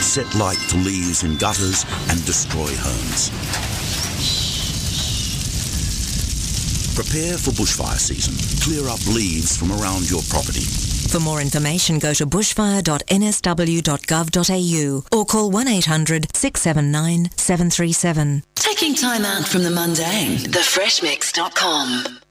set light to leaves in gutters and destroy homes. Prepare for bushfire season. Clear up leaves from around your property. For more information, go to bushfire.nsw.gov.au or call 1800 679 737. Taking time out from the mundane. Thefreshmix.com.